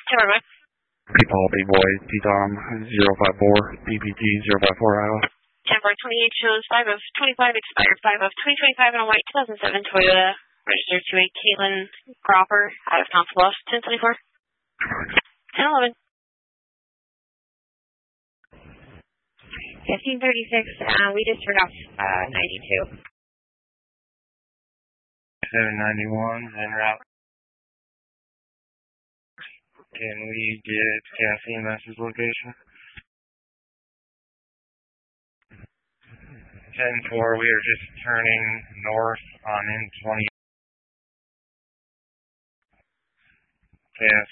Timberman. Paul B-Boy, T-Tom 054, BPT 054 Iowa. 10-4-28 shows 5 of 25, expired 5 of 2025 on a white 2007 Toyota. Registered to a Caitlin Cropper out of Council Bluffs, 1024. 1011. 1536, we just turned off 92. 791 en route. Can we get Caffeine Master's location? 10-4, we are just turning north on N20. Cass